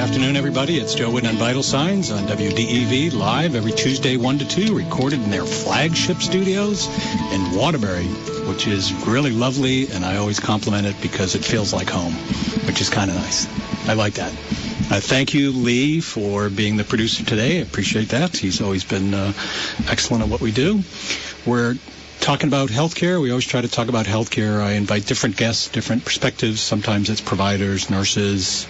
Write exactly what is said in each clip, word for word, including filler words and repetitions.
afternoon, everybody. It's Joe Wood on Vital Signs on W D E V, live every Tuesday, one to two, recorded in their flagship studios in Waterbury, which is really lovely, and I always compliment it because it feels like home, which is kind of nice. I like that. Uh, thank you, Lee, for being the producer today. I appreciate that. He's always been uh, excellent at what we do. We're talking about healthcare. We always try to talk about healthcare. I invite different guests, different perspectives. Sometimes it's providers, nurses,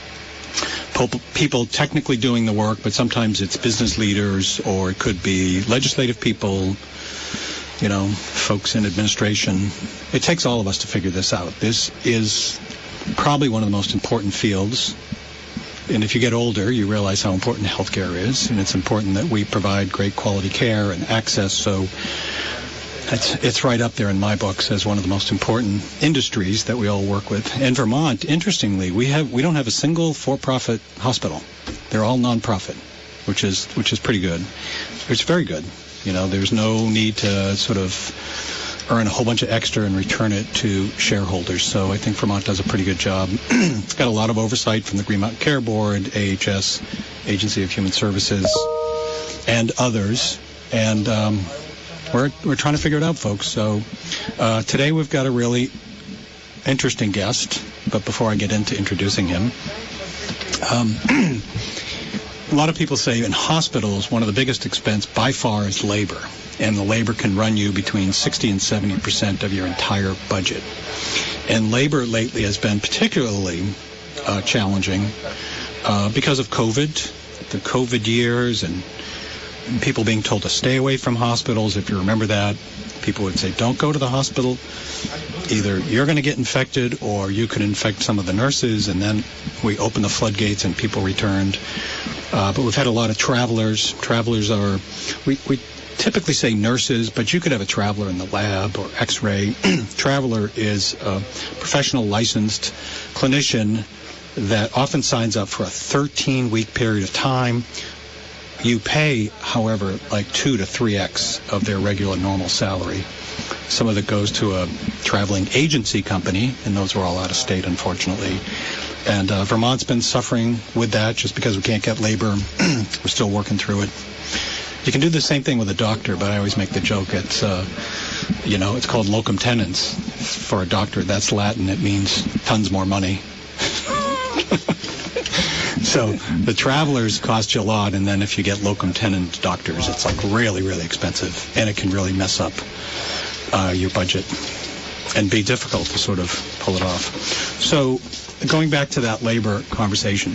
people technically doing the work, but sometimes it's business leaders, or it could be legislative people, you know, folks in administration. It takes all of us to figure this out. This is probably one of the most important fields. And if you get older, you realize how important healthcare is, and it's important that we provide great quality care and access. So it's, it's right up there in my books as one of the most important industries that we all work with. In Vermont, interestingly, we have we don't have a single for-profit hospital. They're all non-profit, which is which is pretty good. It's very good. You know, there's no need to sort of earn a whole bunch of extra and return it to shareholders. So I think Vermont does a pretty good job. It's got a lot of oversight from the Green Mountain Care Board, A H S, Agency of Human Services, and others. And um, we're we're trying to figure it out, folks. So uh, today we've got a really interesting guest. But before I get into introducing him, um, a lot of people say in hospitals, one of the biggest expense by far is labor. And the labor can run you between sixty and seventy percent of your entire budget. And labor lately has been particularly uh, challenging uh, because of COVID, the COVID years, and people being told to stay away from hospitals. If you remember that, people would say, don't go to the hospital. Either you're going to get infected or you could infect some of the nurses. And then we opened the floodgates and people returned. Uh, but we've had a lot of travelers. Travelers are, we, we typically say nurses, but you could have a traveler in the lab or x-ray. Traveler is a professional licensed clinician that often signs up for a thirteen-week period of time. You pay, however, like two to three x of their regular normal salary. Some of it goes to a traveling agency company, and those are all out of state, unfortunately. And uh, Vermont's been suffering with that just because we can't get labor. We're still working through it. You can do the same thing with a doctor, but I always make the joke, it's, uh, you know, it's called locum tenens. For a doctor, that's Latin. It means tons more money. So the travelers cost you a lot, and then if you get locum tenens doctors, it's like really, really expensive, and it can really mess up uh, your budget and be difficult to sort of pull it off. So going back to that labor conversation,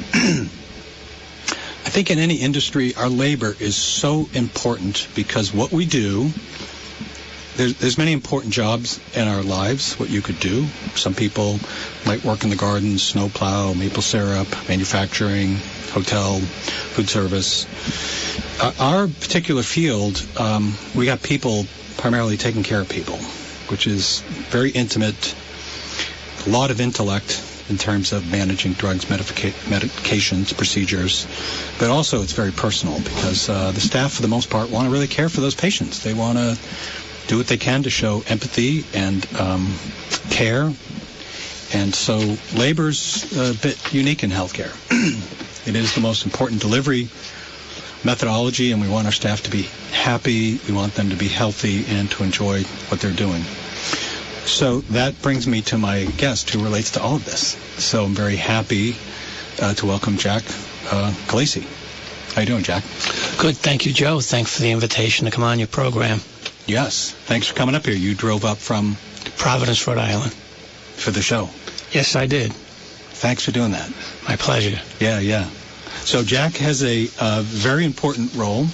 I think in any industry, our labor is so important because what we do, there's, there's many important jobs in our lives, what you could do. Some people might work in the garden, snowplow, maple syrup, manufacturing, hotel, food service. Uh, our particular field, um, we got people primarily taking care of people, which is very intimate, a lot of intellect in terms of managing drugs, medica- medications, procedures. But also it's very personal because uh, the staff, for the most part, want to really care for those patients. They want to do what they can to show empathy and um, care. And so labor's a bit unique in healthcare. It is the most important delivery methodology, and we want our staff to be happy. We want them to be healthy and to enjoy what they're doing. So that brings me to my guest who relates to all of this. So I'm very happy uh, to welcome Jack uh, Galeese. How you doing, Jack? Good, thank you, Joe. Thanks for the invitation to come on your program. Yes, thanks for coming up here. You drove up from Providence, Rhode Island. For the show. Yes, I did. Thanks for doing that. My pleasure. Yeah, yeah. So Jack has a uh, very important role.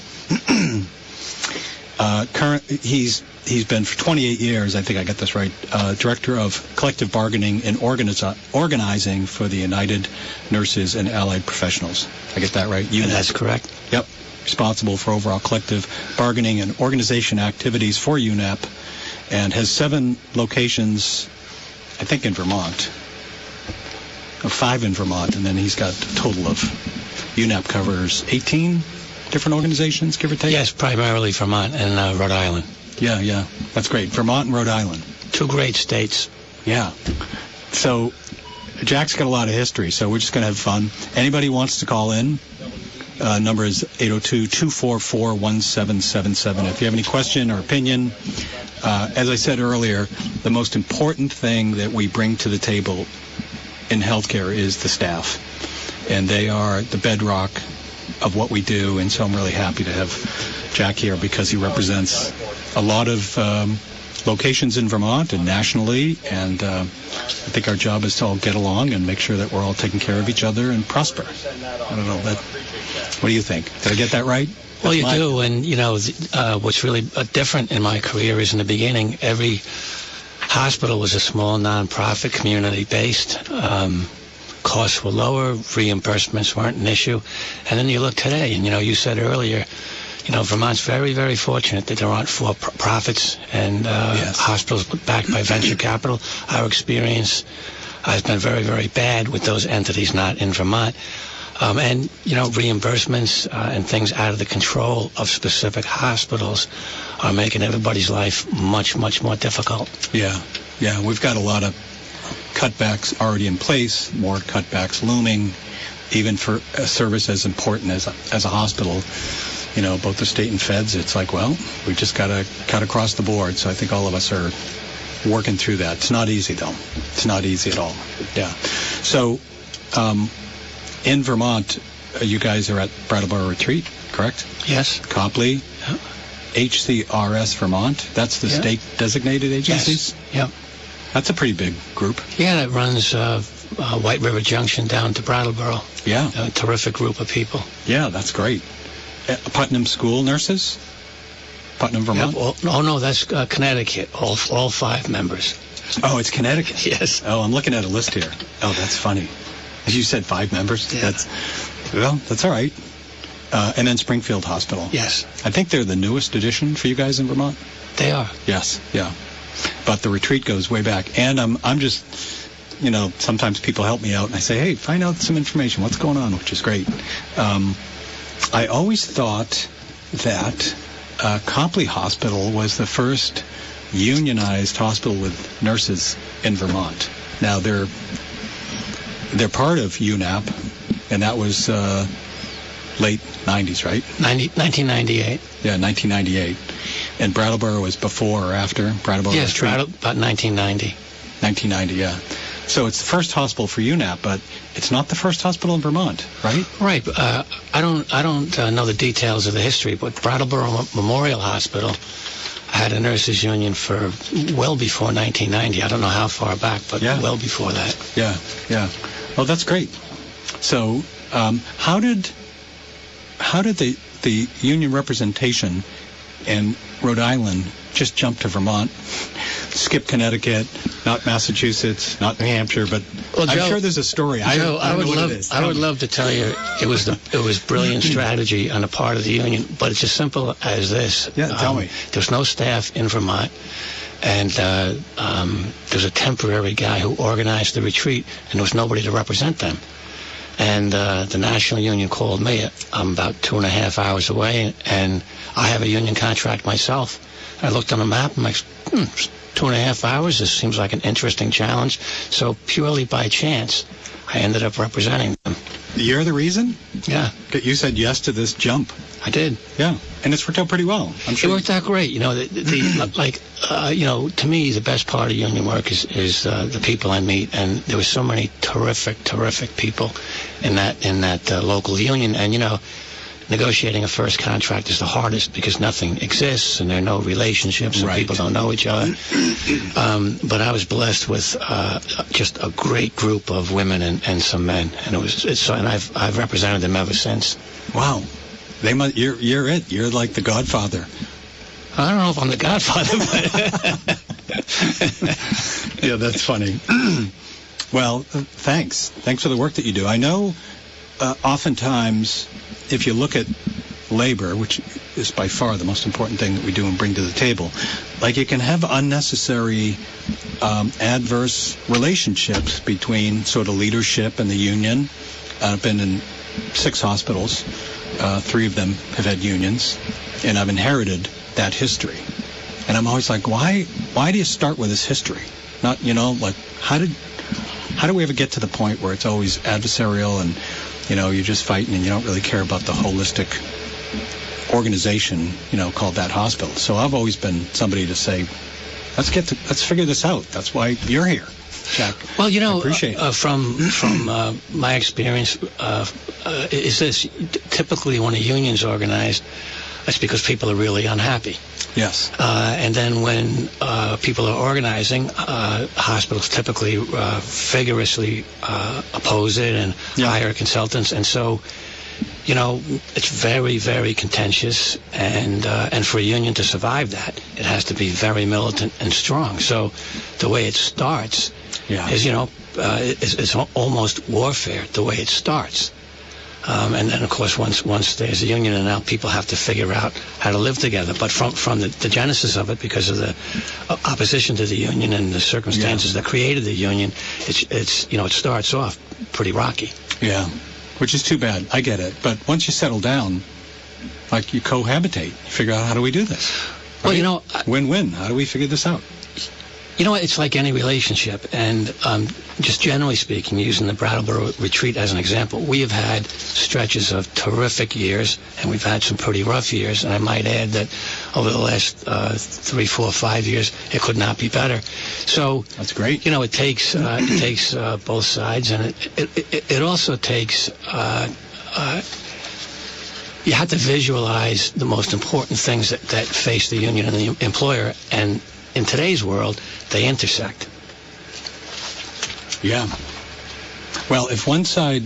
uh, current, he's he's been for twenty-eight years, I think I got this right, uh, director of collective bargaining and organiz- organizing for the United Nurses and Allied Professionals. I get that right? U N A P. That's correct. Yep. Responsible for overall collective bargaining and organization activities for U N A P, and has seven locations, I think, in Vermont. Or five in Vermont, and then he's got a total of, U N A P covers eighteen different organizations, give or take? Yes, primarily Vermont and uh, Rhode Island. Yeah, yeah. That's great. Vermont and Rhode Island. Two great states. Yeah. So Jack's got a lot of history, so we're just going to have fun. Anybody wants to call in? Uh, number is eight oh two, two four four, one seven seven seven. If you have any question or opinion, uh, as I said earlier, the most important thing that we bring to the table in healthcare is the staff. And they are the bedrock of what we do, and so I'm really happy to have Jack here because he represents a lot of um, locations in Vermont and nationally, and uh, I think our job is to all get along and make sure that we're all taking care of each other and prosper. I don't know, that, what do you think? Did I get that right? Well, That's you my- do, and you know uh, what's really uh, different in my career is in the beginning, every hospital was a small nonprofit, community-based. Um, costs were lower, reimbursements weren't an issue, and then you look today, and you know you said earlier, you know Vermont's very, very fortunate that there aren't for-profits and uh, Yes. hospitals backed by venture capital. Our experience has been very, very bad with those entities not in Vermont. Um, and, you know, reimbursements uh, and things out of the control of specific hospitals are making everybody's life much, much more difficult. Yeah, yeah, we've got a lot of cutbacks already in place, more cutbacks looming, even for a service as important as a, as a hospital. You know, both the state and feds, it's like, well, we just got to cut across the board. So I think all of us are working through that. It's not easy, though. It's not easy at all. Yeah. So um, in Vermont, uh, you guys are at Brattleboro Retreat, correct? Yes. Copley, Yeah. H C R S Vermont, that's the Yeah. state-designated agencies? Yes. Yeah. That's a pretty big group. Yeah, that runs uh, uh, White River Junction down to Brattleboro. Yeah, A terrific group of people. yeah, that's great. Uh, Putnam School nurses? Putnam, Vermont? Yeah, well, oh, no, that's uh, Connecticut, all all five members. Oh, it's Connecticut. Yes. Oh, I'm looking at a list here. Oh, that's funny. You said five members? Yeah. That's, well, that's all right. Uh, and then Springfield Hospital. Yes, I think they're the newest addition for you guys in Vermont. they are. Yes, yeah. But the retreat goes way back. And I'm, I'm just, you know, sometimes people help me out and I say, hey, find out some information. What's going on? Which is great. Um, I always thought that uh, Copley Hospital was the first unionized hospital with nurses in Vermont. Now, they're, they're part of U N A P, and that was uh, late nineties, right? ninety, nineteen ninety-eight. Yeah, nineteen ninety-eight. And Brattleboro was before or after Brattleboro Yes, Retreat? right about nineteen ninety. nineteen ninety, yeah. So it's the first hospital for U N A P, but it's not the first hospital in Vermont, right? Right. Uh, I don't. I don't uh, know the details of the history, but Brattleboro Mo- Memorial Hospital had a nurses' union for well before nineteen ninety. I don't know how far back, but Yeah. well before that. Yeah, yeah. Well, that's great. So, um, how did how did the the union representation in Rhode Island just jump to Vermont, skip Connecticut, not Massachusetts, not New Hampshire, but Well, I'm Joe- sure there's a story. I, Joe, I, I, don't would know what love. it is. I would love to tell you it was the it was brilliant strategy on the part of the union, but it's as simple as this. Yeah, tell me. There was no staff in Vermont, and uh, um, there was a temporary guy who organized the retreat, and there was nobody to represent them. And uh, the national union called me. I'm about two and a half hours away, and I have a union contract myself. I looked on the map, and I'm like, hmm, two and a half hours. This seems like an interesting challenge. So purely by chance, I ended up representing them. You're the reason? Yeah, You said yes to this jump. I did. Yeah, and it's worked out pretty well. I'm It sure. worked out great. You know, the, the, the like, uh, you know, to me, the best part of union work is is uh, the people I meet, and there were so many terrific, terrific people in that in that uh, local union. And you know, negotiating a first contract is the hardest because nothing exists and there are no relationships and Right. people don't know each other. Um, but I was blessed with uh, just a great group of women and, and some men, and it was it's, and I've I've represented them ever since. Wow. They must, you're, you're it. You're like the Godfather. I don't know if I'm the Godfather, but Yeah, that's funny. Well, uh, thanks. Thanks for the work that you do. I know uh, oftentimes if you look at labor, which is by far the most important thing that we do and bring to the table, like you can have unnecessary um, adverse relationships between sort of leadership and the union. I've been in six hospitals. Uh, three of them have had unions, and I've inherited that history. And I'm always like, why? Why do you start with this history? Not, you know, like how did How do we ever get to the point where it's always adversarial and, you know, you're just fighting and you don't really care about the holistic organization, you know, called that hospital? So I've always been somebody to say, let's get to, let's figure this out. That's why you're here, Jack. Well, you know, I appreciate uh, it. from from uh, my experience, uh, uh, is this typically when a union's organized, it's because people are really unhappy. Yes. Uh, and then when uh, people are organizing, uh, hospitals typically uh, vigorously uh, oppose it and Yeah. hire consultants. And so, you know, it's very, very contentious. And uh, and for a union to survive that, it has to be very militant and strong. So the way it starts Yeah. is, you know, uh, is, is almost warfare, the way it starts. Um, and then, of course, once once there's a union, and now people have to figure out how to live together. But from from the, the genesis of it, because of the uh, opposition to the union and the circumstances Yeah. that created the union, it's it's you know it starts off pretty rocky. Yeah, which is too bad. I get it. But once you settle down, like you cohabitate, you figure out how do we do this? Well, Right? you know, I- Win-win. How do we figure this out? You know, it's like any relationship, and um, just generally speaking, using the Brattleboro retreat as an example, we have had stretches of terrific years, and we've had some pretty rough years, and I might add that over the last uh, three, four, five years, it could not be better. So, That's great. you know, it takes uh, it takes uh, both sides, and it it, it, it also takes. Uh, uh, you have to visualize the most important things that, that face the union and the employer, and in today's world, they intersect. Yeah. Well, if one side,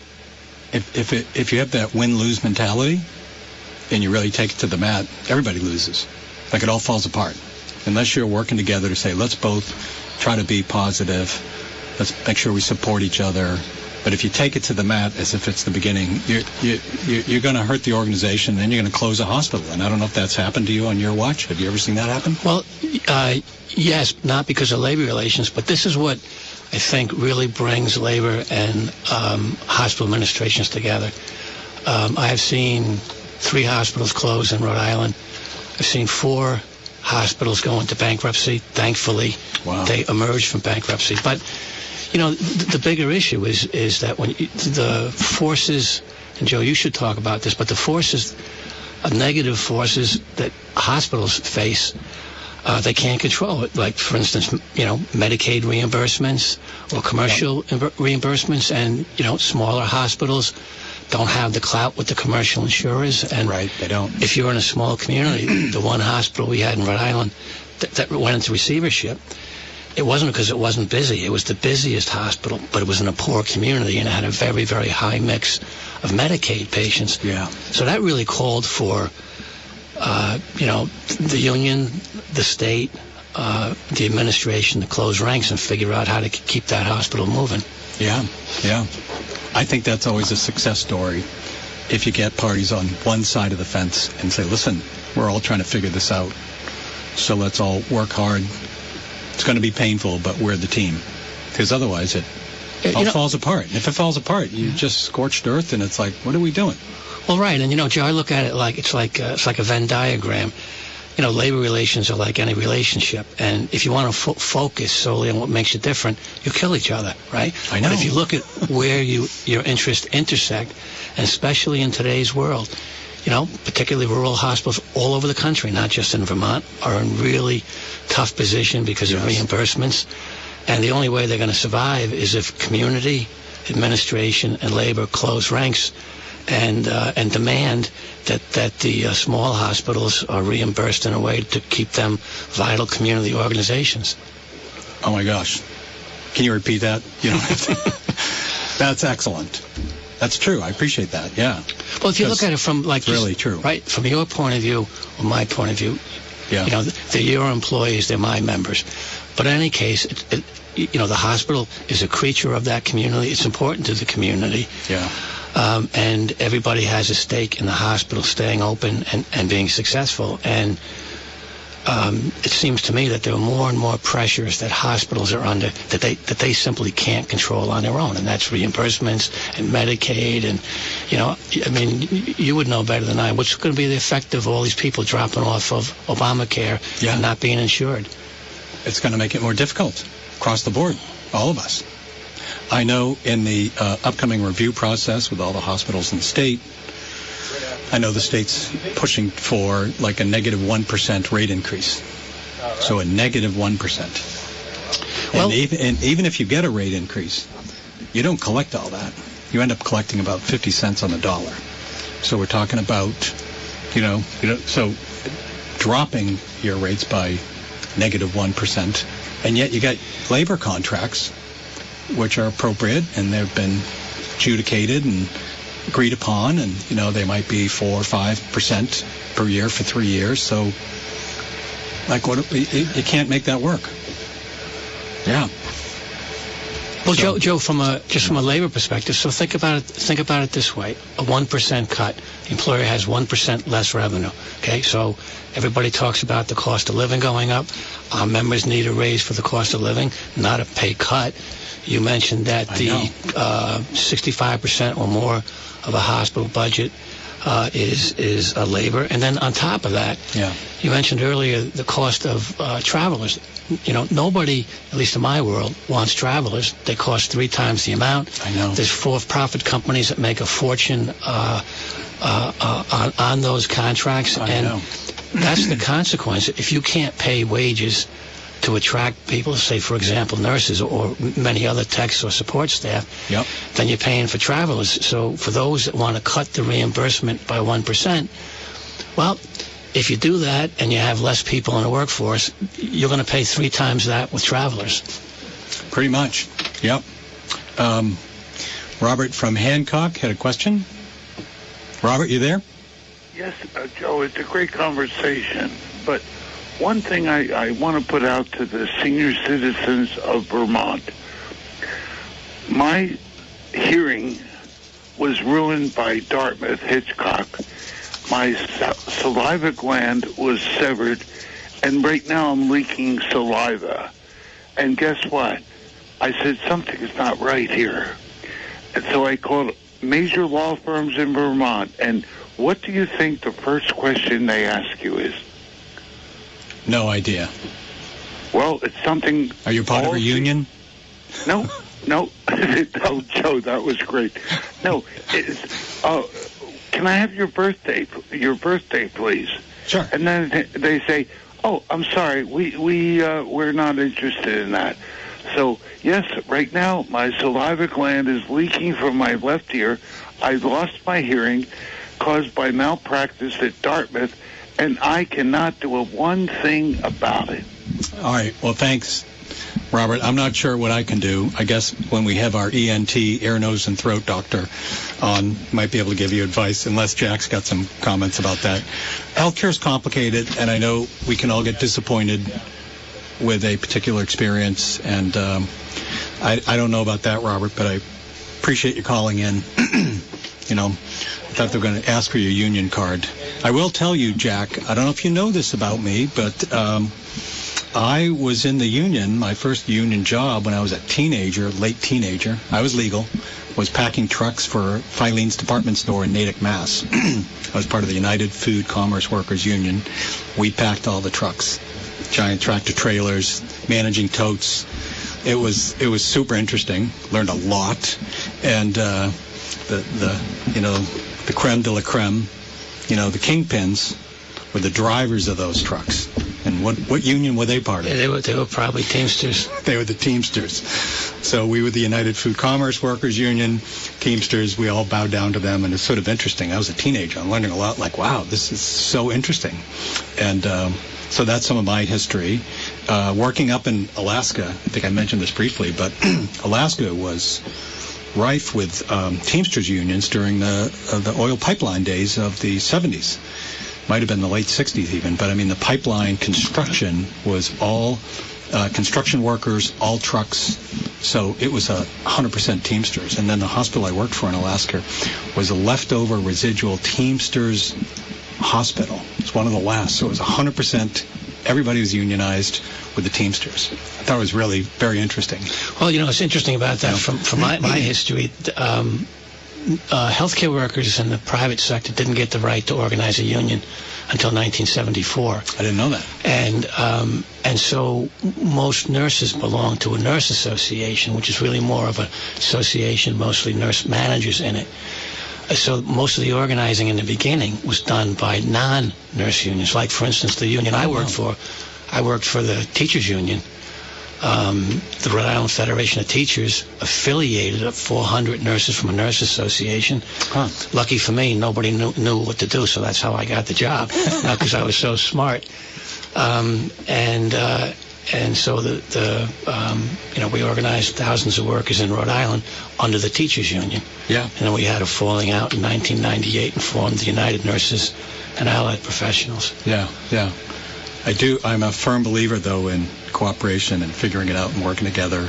if if it, if you have that win-lose mentality, and you really take it to the mat, everybody loses. Like it all falls apart. Unless you're working together to say, let's both try to be positive, let's make sure we support each other. But if you take it to the mat as if it's the beginning, you're, you, you, you're going to hurt the organization, and then you're going to close a hospital. And I don't know if that's happened to you on your watch. Have you ever seen that happen? Well, uh, yes, not because of labor relations, but this is what I think really brings labor and um, hospital administrations together. Um, I have seen three hospitals close in Rhode Island. I've seen four hospitals go into bankruptcy. Thankfully, Wow. they emerged from bankruptcy. But you know, the, the bigger issue is is that when you, the forces, and Joe, you should talk about this, but the forces, uh, negative forces that hospitals face, uh, they can't control it. Like, for instance, you know, Medicaid reimbursements or commercial imb- reimbursements, and, you know, smaller hospitals don't have the clout with the commercial insurers. And Right, they don't. if you're in a small community, the one hospital we had in Rhode Island that, that went into receivership, it wasn't because it wasn't busy. It was the busiest hospital, but it was in a poor community, and it had a very, very high mix of Medicaid patients. Yeah. So that really called for, uh, you know, the union, the state, uh, the administration to close ranks and figure out how to k- keep that hospital moving. Yeah, yeah. I think that's always a success story. If you get parties on one side of the fence and say, listen, we're all trying to figure this out, so let's all work hard. It's going to be painful, but we're the team. Because otherwise it You all know- falls apart. And if it falls apart, you just scorched earth, and it's like, what are we doing? Well, right, and you know, Joe, I look at it like it's like uh, it's like a Venn diagram. You know, labor relations are like any relationship, and if you want to fo- focus solely on what makes you different, you kill each other, right? I know. But if you look at where you your interests intersect, and especially in today's world, you know, particularly rural hospitals all over the country, not just in Vermont, are in really tough position because of Yes. reimbursements, and the only way they're going to survive is if community, administration, and labor close ranks and uh, and demand that that the uh, small hospitals are reimbursed in a way to keep them vital community organizations. Oh, my gosh. Can you repeat that? You don't have to. That's excellent. That's true. I appreciate that. Yeah. Well, if you That's look at it from like just- really true. right, from your point of view or my point of view, Yeah. you know, they're your employees, they're my members. But in any case, it, it, you know, the hospital is a creature of that community. It's important to the community. Yeah. Um, and everybody has a stake in the hospital staying open and, and being successful. And um, it seems to me that there are more and more pressures that hospitals are under that they that they simply can't control on their own, and that's reimbursements and Medicaid. And, you know, I mean, y- you would know better than I. What's going to be the effect of all these people dropping off of Obamacare Yeah. and not being insured? It's going to make it more difficult across the board, all of us. I know in the uh, upcoming review process with all the hospitals in the state, I know the state's pushing for like a negative one percent rate increase. So a negative one percent. Well, and, even, and even if you get a rate increase, you don't collect all that. You end up collecting about fifty cents on the dollar. So we're talking about, you know, you know, so dropping your rates by negative one percent, and yet you got labor contracts which are appropriate, and they've been adjudicated and agreed upon, and, you know, they might be four or five percent per year for three years. So, like, what, you, you can't make that work. Yeah. Well, So- Joe, Joe, from a just from a labor perspective, so think about it. Think about it this way: a one percent cut, the employer has one percent less revenue. Okay, so everybody talks about the cost of living going up. Our members need a raise for the cost of living, not a pay cut. You mentioned that I the know. uh, sixty-five percent or more of a hospital budget uh, is is uh, labor, and then on top of that, Yeah. you mentioned earlier the cost of uh, travelers. You know, nobody, at least in my world, wants travelers. They cost three times the amount. I know. There's for-profit companies that make a fortune uh, uh, uh, on, on those contracts, I and know. that's the consequence. If you can't pay wages to attract people, say, for example, nurses or many other techs or support staff, Yep. then you're paying for travelers. So for those that want to cut the reimbursement by one percent, well, if you do that and you have less people in the workforce, you're going to pay three times that with travelers. Pretty much. Yep. Um, Robert from Hancock had a question. Robert, you there? Yes, uh, Joe, it's a great conversation, but one thing I, I want to put out to the senior citizens of Vermont. My hearing was ruined by Dartmouth Hitchcock. My sa- saliva gland was severed, and right now I'm leaking saliva. And guess what? I said, something's not right here. And so I called major law firms in Vermont, and what do you think the first question they ask you is? No idea. Well, it's something... Are you part of all a the- union? No, no. Oh, Joe, that was great. No, it's... Uh, can I have your birthday, your birthday, please? Sure. And then th- they say, oh, I'm sorry, we, we, uh, we're not interested in that. So, yes, right now, my saliva gland is leaking from my left ear. I lost my hearing caused by malpractice at Dartmouth, and I cannot do a one thing about it. All right. Well, thanks, Robert. I'm not sure what I can do. I guess when we have our E N T, ear, nose, and throat doctor on, might be able to give you advice, unless Jack's got some comments about that. Healthcare is complicated, and I know we can all get disappointed with a particular experience, and um, I, I don't know about that, Robert, but I appreciate you calling in. You know, I thought they were going to ask for your union card. I will tell you, Jack, I don't know if you know this about me, but um, I was in the union, my first union job when I was a teenager, late teenager. I was legal, was packing trucks for Filene's department store in Natick, Mass. I was part of the United Food Commerce Workers Union. We packed all the trucks, giant tractor trailers, managing totes. It was it was super interesting. Learned a lot, and uh, the the you know the creme de la creme, you know the kingpins were the drivers of those trucks. And what what union were they part of? Yeah, they were they were probably Teamsters. They were the Teamsters. So we were the United Food Commerce Workers Union, Teamsters. We all bowed down to them, and it's sort of interesting. I was a teenager. I'm learning a lot. Like, wow, this is so interesting. And um, so that's some of my history. Uh, working up in Alaska, I think I mentioned this briefly, but Alaska was rife with um, Teamsters unions during the uh, the oil pipeline days of the seventies. Might have been the late sixties even, but I mean the pipeline construction was all uh, construction workers, all trucks, so it was a one hundred percent Teamsters. And then the hospital I worked for in Alaska was a leftover residual Teamsters hospital. It's one of the last, so it was one hundred percent, everybody was unionized with the Teamsters. I thought it was really very interesting. Well, you know, what's interesting about that, from, from my, my history, um, uh, healthcare workers in the private sector didn't get the right to organize a union until nineteen seventy-four. I didn't know that. And um, and so most nurses belong to a nurse association, which is really more of an association, mostly nurse managers in it. So most of the organizing in the beginning was done by non-nurse unions. Like, for instance, the union I worked for, I worked for the teachers union. Um, the Rhode Island Federation of Teachers affiliated up four hundred nurses from a nurse association. Huh. Lucky for me, nobody knew, knew what to do, so that's how I got the job, because I was so smart. Um, and uh, and so the, the um, you know, we organized thousands of workers in Rhode Island under the teachers union. Yeah. And then we had a falling out in nineteen ninety-eight and formed the United Nurses and Allied Professionals. Yeah, yeah. I do. I'm a firm believer, though, in cooperation and figuring it out and working together,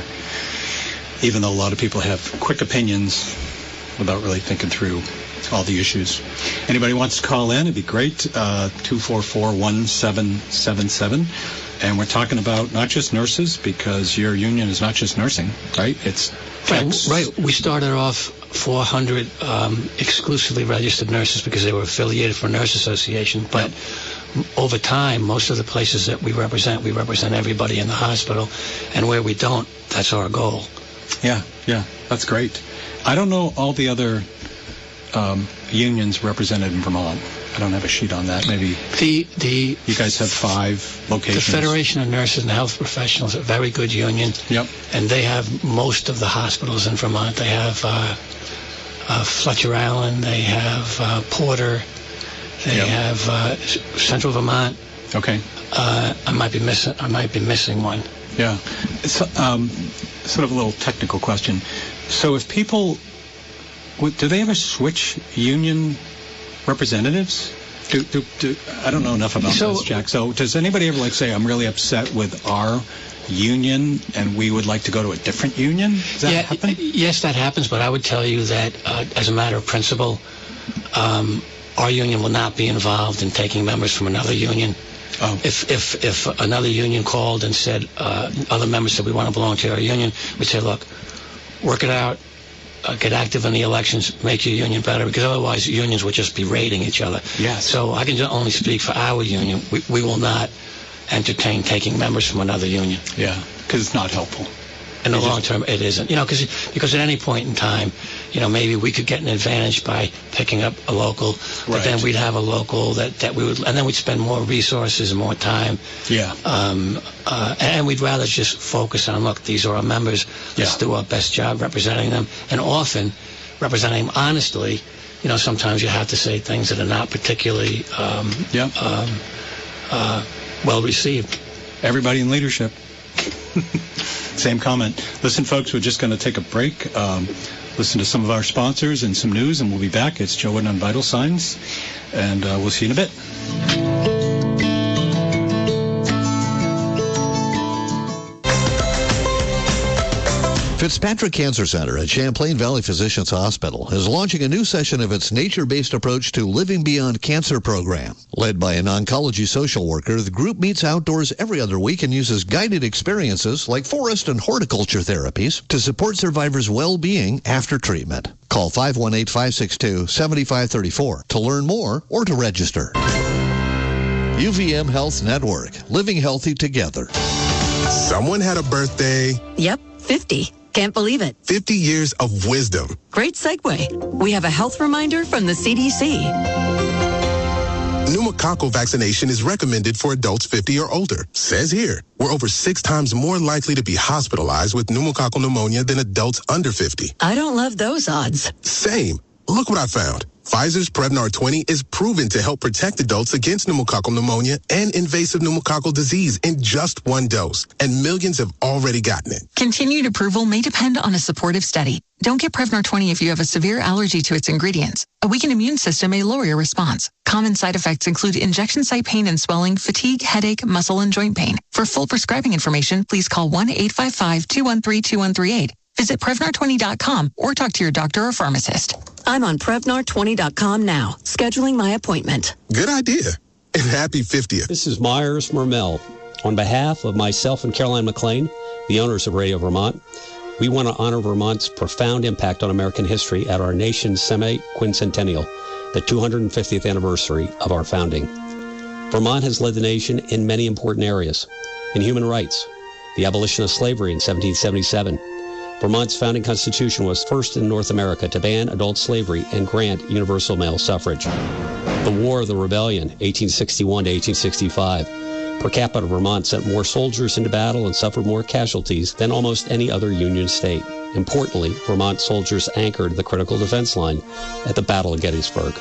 even though a lot of people have quick opinions without really thinking through all the issues. Anybody wants to call in, it'd be great. Uh, two four four, one seven seven seven. And we're talking about not just nurses, because your union is not just nursing, right? It's techs. Right. right. We started off four hundred um, exclusively registered nurses because they were affiliated for a nurse association. But yep. over time, most of the places that we represent, we represent everybody in the hospital. And where we don't, that's our goal. Yeah, yeah. That's great. I don't know all the other um, unions represented in Vermont. I don't have a sheet on that. Maybe the the you guys have five locations. The Federation of Nurses and Health Professionals, a very good union. Yep. And they have most of the hospitals in Vermont. They have uh, uh, Fletcher Island. They have uh, Porter. They yep. have uh, Central Vermont. Okay. Uh, I might be missing. I might be missing one. Yeah. So, um, sort of a little technical question. So, if people, do they ever switch union representatives? Do, do, do, I don't know enough about so, this, Jack. So does anybody ever like say, I'm really upset with our union and we would like to go to a different union? Does that yeah, happen? Yes, that happens, but I would tell you that uh, as a matter of principle, um, our union will not be involved in taking members from another union. Oh. If if if another union called and said, uh, other members said we want to belong to our union, we'd say, look, work it out. Uh, get active in the elections, make your union better, because otherwise unions would just be raiding each other. Yes. So I can only speak for our union. We, we will not entertain taking members from another union. Yeah, because it's not helpful. In the you long just... term, it isn't. You know, because because at any point in time, you know, maybe we could get an advantage by picking up a local, but right. then we'd have a local that, that we would, and then we'd spend more resources and more time. Yeah. Um, uh, and we'd rather just focus on, look, these are our members. Let's yeah. do our best job representing them. And often, representing them honestly, you know, sometimes you have to say things that are not particularly um, yeah. um, uh, well received. Everybody in leadership. Same comment. Listen, folks, we're just going to take a break, um, listen to some of our sponsors and some news, and we'll be back. It's Joe Wooden on Vital Signs, and uh, we'll see you in a bit. Fitzpatrick Cancer Center at Champlain Valley Physicians Hospital is launching a new session of its nature-based approach to Living Beyond Cancer program. Led by an oncology social worker, the group meets outdoors every other week and uses guided experiences like forest and horticulture therapies to support survivors' well-being after treatment. Call five one eight, five six two, seven five three four to learn more or to register. U V M Health Network, living healthy together. Someone had a birthday. Yep, fifty. Can't believe it. fifty years of wisdom. Great segue. We have a health reminder from the C D C. Pneumococcal vaccination is recommended for adults fifty or older. Says here, we're over six times more likely to be hospitalized with pneumococcal pneumonia than adults under fifty. I don't love those odds. Same. Look what I found. Pfizer's Prevnar twenty is proven to help protect adults against pneumococcal pneumonia and invasive pneumococcal disease in just one dose, and millions have already gotten it. Continued approval may depend on a supportive study. Don't get Prevnar twenty if you have a severe allergy to its ingredients. A weakened immune system may lower your response. Common side effects include injection site pain and swelling, fatigue, headache, muscle, and joint pain. For full prescribing information, please call one eight five five, two one three, two one three eight. Visit Prevnar twenty dot com or talk to your doctor or pharmacist. I'm on Prevnar twenty dot com now, scheduling my appointment. Good idea. And happy fiftieth. This is Myers Mermel. On behalf of myself and Caroline McLean, the owners of Radio Vermont, we want to honor Vermont's profound impact on American history at our nation's semi-quincentennial, the two hundred fiftieth anniversary of our founding. Vermont has led the nation in many important areas. In human rights, the abolition of slavery in seventeen seventy-seven. Vermont's founding constitution was first in North America to ban adult slavery and grant universal male suffrage. The War of the Rebellion, eighteen sixty-one to eighteen sixty-five. Per capita, Vermont sent more soldiers into battle and suffered more casualties than almost any other Union state. Importantly, Vermont soldiers anchored the critical defense line at the Battle of Gettysburg.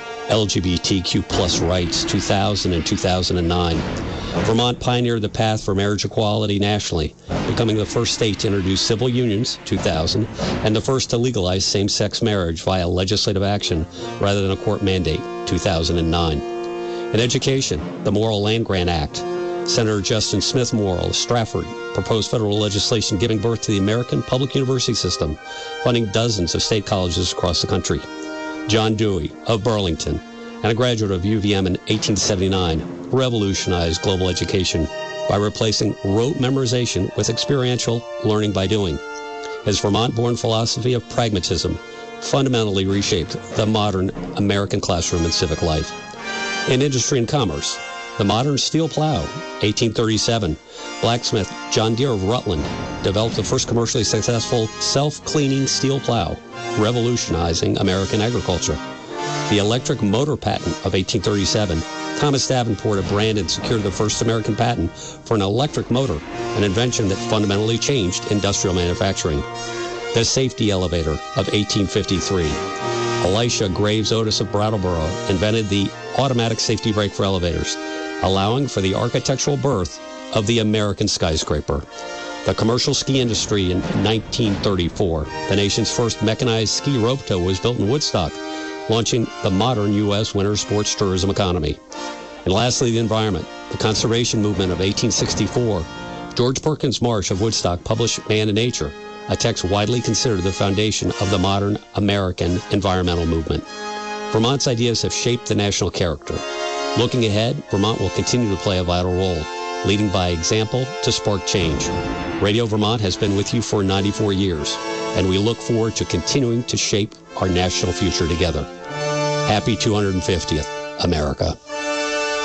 L G B T Q plus rights, two thousand and two thousand nine. Vermont pioneered the path for marriage equality nationally, becoming the first state to introduce civil unions, two thousand, and the first to legalize same-sex marriage via legislative action rather than a court mandate, two thousand nine. In education, the Morrill Land Grant Act. Senator Justin Smith Morrill of Stratford proposed federal legislation giving birth to the American public university system, funding dozens of state colleges across the country. John Dewey of Burlington, and a graduate of U V M in eighteen seventy-nine, revolutionized global education by replacing rote memorization with experiential learning by doing. His Vermont-born philosophy of pragmatism fundamentally reshaped the modern American classroom and civic life. In industry and commerce, the modern steel plow, eighteen thirty-seven, blacksmith John Deere of Rutland developed the first commercially successful self-cleaning steel plow, revolutionizing American agriculture. The electric motor patent of eighteen thirty-seven, Thomas Davenport of Brandon secured the first American patent for an electric motor, an invention that fundamentally changed industrial manufacturing. The safety elevator of eighteen fifty-three. Elisha Graves Otis of Brattleboro invented the automatic safety brake for elevators, allowing for the architectural birth of the American skyscraper. The commercial ski industry in nineteen thirty-four. The nation's first mechanized ski rope tow was built in Woodstock, launching the modern U S winter sports tourism economy. And lastly, the environment. The conservation movement of eighteen sixty-four. George Perkins Marsh of Woodstock published Man and Nature, a text widely considered the foundation of the modern American environmental movement. Vermont's ideas have shaped the national character. Looking ahead, Vermont will continue to play a vital role, leading by example to spark change. Radio Vermont has been with you for ninety-four years, and we look forward to continuing to shape our national future together. Happy two hundred fiftieth, America.